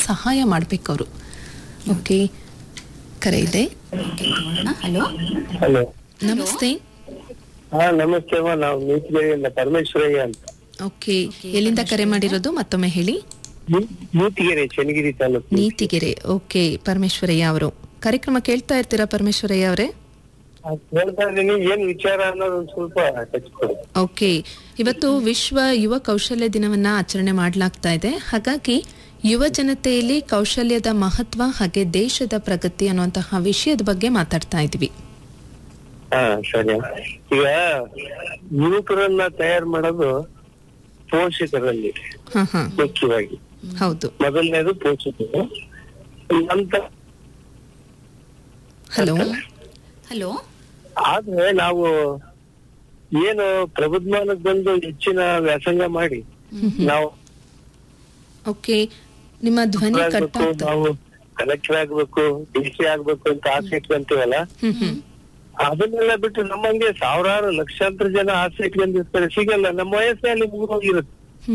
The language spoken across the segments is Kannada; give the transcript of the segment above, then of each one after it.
ಸಹಾಯ ಮಾಡ್ಬೇಕು ಅವರು. ಓಕೆ, ಕರೆ ಇದೆ. ಹಲೋ ಹಲೋ, ನಮಸ್ತೆ. ಹಾ ನಮಸ್ತೆ ಅಮ್ಮ, ನಾವು ನೀತಿಗೆರೆಯಿಂದ ಪರಮೇಶ್ವರಯ್ಯ ಅಂತ. ಓಕೆ, ಎಲ್ಲಿಂದ ಕರೆ ಮಾಡಿರೋದು ಮತ್ತೊಮ್ಮೆ ಹೇಳಿ. ನೀತಿಗೆರೆ, ಚನ್ನಗಿರಿ ತಾಲೂಕು. ನೀತಿಗೆರೆ. ಓಕೆ, ಪರಮೇಶ್ವರಯ್ಯ ಅವರು ಕಾರ್ಯಕ್ರಮ ಕೇಳ್ತಾ ಇರ್ತೀರಾ ಪರಮೇಶ್ವರಯ್ಯ ಅವರೇ? ಹೇಳ್ತಾ ಇದ್ದೀನಿ, ಏನ್ ವಿಚಾರ ಅನ್ನೋದು ಒಂದ್ ಸ್ವಲ್ಪ ಹಚ್ಕೊಡಿ. ಓಕೆ, ಇವತ್ತು ವಿಶ್ವ ಯುವ ಕೌಶಲ್ಯ ದಿನವನ್ನ ಆಚರಣೆ ಮಾಡಲಾಗ್ತಾ ಇದೆ. ಹಾಗಾಗಿ ಯುವ ಜನತೆಯಲ್ಲಿ ಕೌಶಲ್ಯದ ಮಹತ್ವ ಹಾಗೆ ದೇಶದ ಪ್ರಗತಿ ಅನ್ನುವಂತಹ ವಿಷಯದ ಬಗ್ಗೆ ಮಾತಾಡ್ತಾ ಇದ್ವಿ. ಹಾ ಸರಿ. ಈಗ ಯುವಕರನ್ನ ತಯಾರು ಮಾಡೋದು ಪೋಷಕರಲ್ಲಿ ಹಾ ಹಾ, ಮುಖ್ಯವಾಗಿ. ಹೌದು. ಮೊದಲನೇದು ಪೋಷಕರು, ನಂತರ ಹಲೋ ಹಲೋ ಆದ್ರೆ ನಾವು ಏನು ಪ್ರಬುದ್ಧಮಾನಕ್ಕೆ ಬಂದು ಹೆಚ್ಚಿನ ವ್ಯಾಸಂಗ ಮಾಡಿ ನಾವು ಓಕೆ, ನಿಮ್ಮ ಧ್ವನಿ ಕಟ್ ಆಗ್ಬೇಕು, ಆಗ್ತಾ. ನಾವು ಕಲೆಕ್ಟರ್ ಆಗ್ಬೇಕು, ಡಿಸಿ ಆಗ್ಬೇಕು ಅಂತ ಆಸೆ ಇಟ್ಕೊಂತೀವಲ್ಲ, ಅದನ್ನೆಲ್ಲ ಬಿಟ್ಟು ನಮ್ಮಂಗೆ ಸಾವಿರಾರು ಲಕ್ಷಾಂತರ ಜನ ಆಸೆ ಇಟ್ಕೊಂಡಿರ್ತಾರೆ, ಸಿಗಲ್ಲ. ನಮ್ಮ ವಯಸ್ಸಿನಲ್ಲಿ ಮುಗಿದೋಗಿರುತ್ತೆ.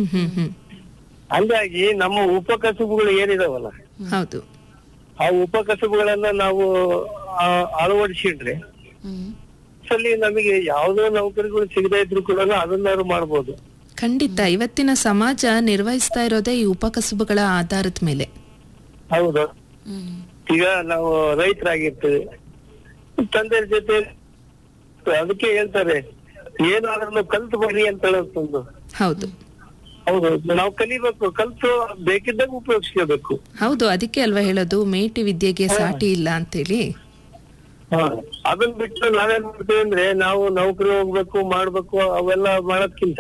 ಹಂಗಾಗಿ ನಮ್ಮ ಉಪಕಸಬುಗಳು ಏನಿದಾವಲ್ಲ, ಹೌದು. ಆ ಉಪಕಸಬುಗಳನ್ನ ನಾವು ಅಳವಡಿಸಿದ್ರೆ ಸಲಿ ನಮಗೆ ಯಾವುದೋ ನೌಕರಿಗಳು ಸಿಗದೇ ಇದ್ರು ಕೂಡ ಅದನ್ನಾರು ಮಾಡ್ಬೋದು. ಖಂಡಿತ ಇವತ್ತಿನ ಸಮಾಜ ನಿರ್ವಹಿಸ್ತಾ ಇರೋದೇ ಈ ಉಪಕಸಬುಗಳ ಆಧಾರದ ಮೇಲೆ. ಹೌದು. ಈಗ ನಾವು ರೈತರಾಗಿರ್ತೀವಿ, ತಂದೆಯ ಜೊತೆ ಅದಕ್ಕೆ ಹೇಳ್ತಾರೆ ಏನಾದ್ರೂ ಕಲ್ತು ಬರ್ರಿ ಅಂತ ಹೇಳೋದು. ಹೌದು ಹೌದು, ನಾವು ಕಲಿಬೇಕು, ಕಲ್ತು ಬೇಕಿದ್ದಾಗ ಉಪಯೋಗಿಸ್ಕೋಬೇಕು. ಹೌದು, ಅದಕ್ಕೆ ಅಲ್ವಾ ಹೇಳೋದು ಮೇಟಿ ವಿದ್ಯೆಗೆ ಸಾಟಿ ಇಲ್ಲ ಅಂತೇಳಿ. ಅದನ್ನ ಬಿಟ್ಟು ನಾವೇನ್ ಮಾಡ್ತೀವಿ ಅಂದ್ರೆ, ನಾವು ನೌಕರಿ ಹೋಗ್ಬೇಕು ಮಾಡ್ಬೇಕು ಅವೆಲ್ಲ ಮಾಡೋದ್ಕಿಂತ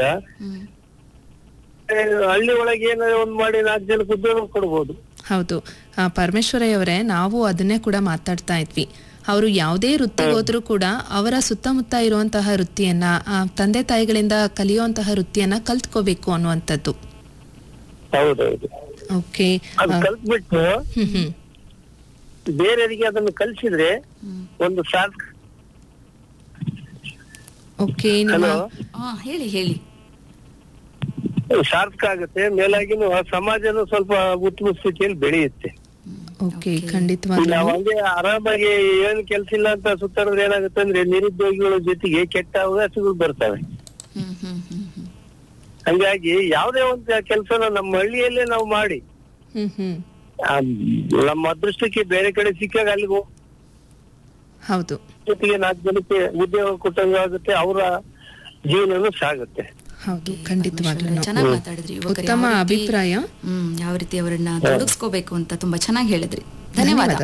ಹಳ್ಳಿ ಒಳಗೆ ಏನಾದ್ರು ಒಂದ್ ಮಾಡಿ 4 ಜನಕ್ಕೆ ಉದ್ಯೋಗ ಕೊಡ್ಬೋದು. ಹೌದು, ಪರಮೇಶ್ವರಯ್ಯ ಅವರೇ, ನಾವು ಅದನ್ನೇ ಕೂಡ ಮಾತಾಡ್ತಾ ಇದ್ವಿ. ಅವರು ಯಾವುದೇ ವೃತ್ತಿಗೆ ಹೋದ್ರೂ ಕೂಡ ಅವರ ಸುತ್ತಮುತ್ತ ಇರುವಂತಹ ವೃತ್ತಿಯನ್ನ, ತಂದೆ ತಾಯಿಗಳಿಂದ ಕಲಿಯುವಂತಹ ವೃತ್ತಿಯನ್ನ ಕಲ್ತ್ಕೋಬೇಕು ಅನ್ನುವಂಥದ್ದು. ಹೌದೌದು. ಓಕೆ, ಅದು ಕಲ್ತ್ಬಿಟ್ಟು ಬೇರೆಯವರಿಗೆ ಅದನ್ನು ಕಲಿಸಿದ್ರೆ ಒಂದು ಸಾರ್ಥಕ. ಓಕೆ, ಹೇಳಿ ಹೇಳಿ. ಸಾರ್ಥಕ ಆಗುತ್ತೆ, ಮೇಲಾಗಿನೂ ಸಮಾಜನೂ ಸ್ವಲ್ಪ ಉತ್ತಮ ಸ್ಥಿತಿಯಲ್ಲಿ ಬೆಳೆಯುತ್ತೆ. ಓಕೆ, ಖಂಡಿತವಾಗ್ಲೂ. ನಾವು ಹಂಗೆ ಆರಾಮಾಗಿ ಏನ್ ಕೆಲ್ಸ ಇಲ್ಲ ಅಂತ ಸುತ್ತಾಡಿದ್ರೆ ಏನಾಗುತ್ತೆ ಅಂದ್ರೆ, ನಿರುದ್ಯೋಗಿಗಳ ಜೊತೆಗೆ ಕೆಟ್ಟ ಹವ್ಯಾಸಗಳು ಬರ್ತವೆ. ಹಂಗಾಗಿ ಯಾವ್ದೇ ಒಂದು ಕೆಲಸನ ನಮ್ಮ ಹಳ್ಳಿಯಲ್ಲೇ ನಾವು ಮಾಡಿ ನಮ್ಮ ಅದೃಷ್ಟಕ್ಕೆ ಬೇರೆ ಕಡೆ ಸಿಕ್ಕಾಗ ಅಲ್ಲಿಗೆ ಹೌದು, ಜೊತೆಗೆ 4 ಜನಕ್ಕೆ ಉದ್ಯೋಗ ಕೊಟ್ಟಂಗ ಆಗುತ್ತೆ, ಅವರ ಜೀವನನೂ ಸಾಗುತ್ತೆ. ಹೌದು, ಖಂಡಿತವಾಗ್ಲೂ ಚೆನ್ನಾಗಿ ಮಾತಾಡಿದ್ರಿ. ಉತ್ತಮ ಅಭಿಪ್ರಾಯ. ಯಾವ ರೀತಿ ಅವರನ್ನ ತೊಡಗಿಸ್ಕೋಬೇಕು ಅಂತ ತುಂಬಾ ಚೆನ್ನಾಗಿ ಹೇಳಿದ್ರಿ. ಧನ್ಯವಾದ.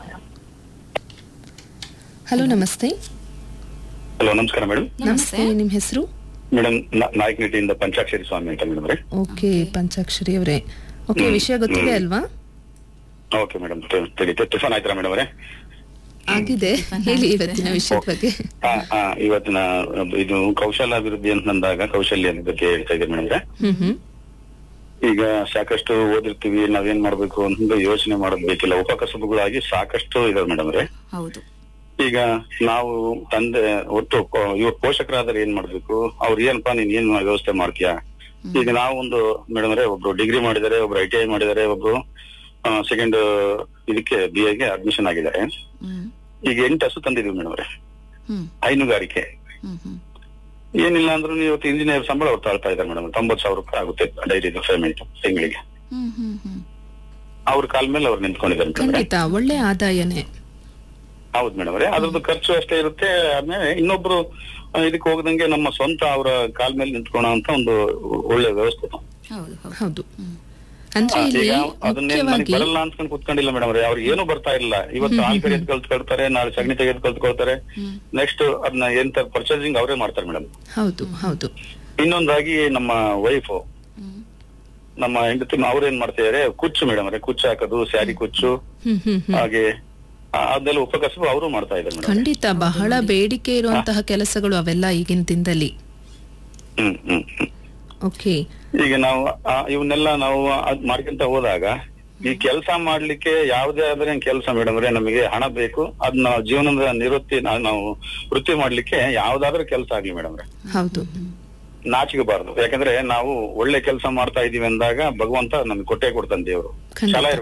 ಹಲೋ, ನಮಸ್ತೆ. ಹಲೋ, ನಮಸ್ಕಾರ ಮೇಡಮ್. ನಮಸ್ತೆ, ನಿಮ್ ಹೆಸರು? ಮೇಡಮ್, ನಾಯಕನಹಟ್ಟಿಯಿಂದ ಪಂಚಾಕ್ಷರಿ ಸ್ವಾಮಿ ಅಂತ ಮೇಡಮ್. ಓಕೆ, ಪಂಚಾಕ್ಷರಿ ಅವರೇ. ಓಕೆ, ವಿಷಯ ಗೊತ್ತಿದೆ ಅಲ್ವಾ? ಓಕೆ ಮೇಡಮ್, ಟಿಫನ್ ಆಯ್ತಾ ಮೇಡಮ್ ಅವರೇ? ಆಗಿದೆ, ಹೇಳಿ ಇವತ್ತಿನ ವಿಷಯದ ಬಗ್ಗೆ. ಇವತ್ತಿನ ಇದು ಕೌಶಲ್ಯಾಭಿವೃದ್ಧಿ ಅಂತ ಅಂದಾಗ ಕೌಶಲ್ಯ ಬಗ್ಗೆ ಹೇಳ್ತಾ ಇದ್ದೀರಿ ಮೇಡಮ್. ಈಗ ಸಾಕಷ್ಟು ಓದಿರ್ತೀವಿ, ನಾವೇನ್ ಮಾಡ್ಬೇಕು ಅಂತ ಯೋಚನೆ ಮಾಡೋದ್ ಬೇಕಿಲ್ಲ. ಉಪಕಸಬುಗಳಾಗಿ ಸಾಕಷ್ಟು ಇದಾವೆ ಮೇಡಮ್ ಅವರೇ. ಹೌದು. ಈಗ ನಾವು ತಂದೆ ಒಟ್ಟು ಇವ್ರ ಪೋಷಕರಾದ್ರೆ ಏನ್ ಮಾಡ್ಬೇಕು, ಅವ್ರು ಏನಪ್ಪಾ ನೀನ್ ಏನ್ ವ್ಯವಸ್ಥೆ ಮಾಡ್ತೀಯಾ? ಈಗ ನಾವೊಂದು ಮೇಡಮ್ ಅವರೇ, ಒಬ್ರು ಡಿಗ್ರಿ ಮಾಡಿದ್ದಾರೆ, ಒಬ್ರು ITI ಮಾಡಿದ್ದಾರೆ, ಒಬ್ರು ಸೆಕೆಂಡ್ ಇದಕ್ಕೆ BA ಗೆ ಅಡ್ಮಿಷನ್ ಆಗಿದ್ದಾರೆ. ಈಗ 8 ಹಸು ತಂದಿದೀವಿ ಮೇಡಮ್ ಅವರೇ, ಹೈನುಗಾರಿಕೆ. ಏನಿಲ್ಲ ಅಂದ್ರೂ ಇವತ್ತು ಇಂಜಿನಿಯರ್ ಸಂಬಳ ಅವ್ರು ತಾಳ್ತಾ ಇದ್ದಾರೆ ಮೇಡಮ್. 90,000 ರೂಪಾಯಿ ಆಗುತ್ತೆ ಡೈರಿ ಪೇಮೆಂಟ್ ತಿಂಗಳಿಗೆ. ಅವ್ರ ಕಾಲ ಮೇಲೆ ಅವ್ರು ನಿಂತ್ಕೊಂಡಿದ್ದಾರೆ. ಖಂಡಿತ ಒಳ್ಳೆ ಆದಾಯನೇ. ಹೌದು ಮೇಡಮ್ ಅವರೇ, ಅದ್ರದ್ದು ಖರ್ಚು ಅಷ್ಟೇ ಇರುತ್ತೆ. ಆದ್ಮೇಲೆ ಇನ್ನೊಬ್ರು ಇದಕ್ಕೆ ಹೋಗದಂಗೆ ನಮ್ಮ ಸ್ವಂತ ಅವರ ಕಾಲ ಮೇಲೆ ನಿಂತ್ಕೊಳ್ಳೋ ಅಂತ ಒಂದು ಒಳ್ಳೆ ವ್ಯವಸ್ಥೆ. ಹೌದು, ಅಂದ್ರೆ ಇಲ್ಲಿ ಮುಖ್ಯವಾಗಿ ಬರಲ್ಲ ಅನ್ಸ್ಕೊಂಡು ಕುತ್ಕೊಂಡಿಲ್ಲ ಮೇಡಮ್ ಅವ್ರೆ. ಅವ್ರಿಗೆ ಏನು ಬರ್ತಾ ಇಲ್ಲ. ಇವತ್ತು ಹಾಲ್ ಕರೆಯೋದ್ ಕಲ್ತ್ಕೊಳ್ತಾರೆ, ನಾಳೆ ಸಗಣಿ ತೆಗೆದು ಕಲ್ತ್ಕೊಳ್ತಾರೆ, ನೆಕ್ಸ್ಟ್ ಅದನ್ನ ಎಂತ ಪರ್ಚೇಸಿಂಗ್ ಅವರೇ ಮಾಡ್ತಾರೆ ಮೇಡಮ್. ಹೌದು ಹೌದು. ಇನ್ನೊಂದಾಗಿ ನಮ್ಮ ವೈಫ್, ನಮ್ಮ ಹೆಂಡತಿ, ಅವ್ರೇನ್ ಮಾಡ್ತಿದಾರೆ, ಕುಚ್ಚು ಮೇಡಮ್ ಅವ್ರೆ, ಕುಚ್ಚು ಹಾಕೋದು, ಸ್ಯಾರಿ ಕುಚ್ಚು, ಹಾಗೆ ಅದೆಲ್ಲ ಉಪಕಸಬು ಅವರು ಮಾಡ್ತಾ ಇದ್ದಾರೆ ಮೇಡಮ್. ಖಂಡಿತ ಬಹಳ ಬೇಡಿಕೆ ಇರುವಂತಹ ಕೆಲಸಗಳು ಅವೆಲ್ಲ ಈಗಿನ ದಿನದಲ್ಲಿ. ಓಕೆ, ಈಗ ನಾವು ಇವನ್ನೆಲ್ಲ ನಾವು ಮಾಡ್ಕೊಂತ ಹೋದಾಗ ಈ ಕೆಲಸ ಮಾಡ್ಲಿಕ್ಕೆ ಯಾವುದೇ ಆದ್ರೆ ಕೆಲಸ ಮೇಡಮ್ ಅವ್ರೆ, ನಮಗೆ ಹಣ ಬೇಕು. ಅದನ್ನ ಜೀವನದ ನಿವೃತ್ತಿ ನಾವು ವೃತ್ತಿ ಮಾಡ್ಲಿಕ್ಕೆ ಯಾವ್ದಾದ್ರೂ ಕೆಲಸ ಆಗ್ಲಿ ಮೇಡಮ್ ಅವ್ರೆ, ಹೌದು, ನಾಚಿಕಬಾರ್ದು. ಯಾಕಂದ್ರೆ ನಾವು ಒಳ್ಳೆ ಕೆಲಸ ಮಾಡ್ತಾ ಇದೀವಿ ಅಂದಾಗ ಭಗವಂತ ನಮ್ಗೆ ಕೊಟ್ಟೆ ಕೊಡ್ತಾನೆ ದೇವರು. ಛಲ